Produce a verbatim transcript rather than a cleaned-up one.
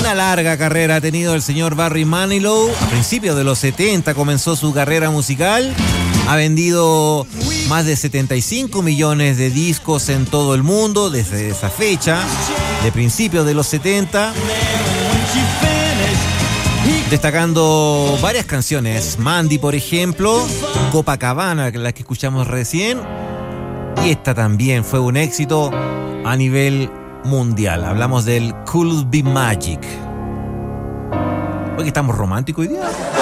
Una larga carrera ha tenido el señor Barry Manilow. A principios de los setenta comenzó su carrera musical. Ha vendido más de setenta y cinco millones de discos en todo el mundo desde esa fecha, de principios de los setenta. Destacando varias canciones. Mandy, por ejemplo. Copacabana, la que escuchamos recién. Y esta también fue un éxito a nivel mundial. Hablamos del Could Be Magic. Hoy estamos románticos hoy día.